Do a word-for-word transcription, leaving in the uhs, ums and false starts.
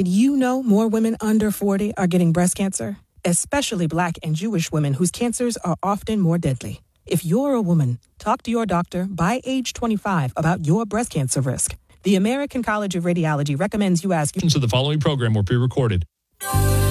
Did you know more women under forty are getting breast cancer? Especially Black and Jewish women whose cancers are often more deadly. If you're a woman, talk to your doctor by age twenty-five about your breast cancer risk. The American College of Radiology recommends you ask... So the following program will be recorded.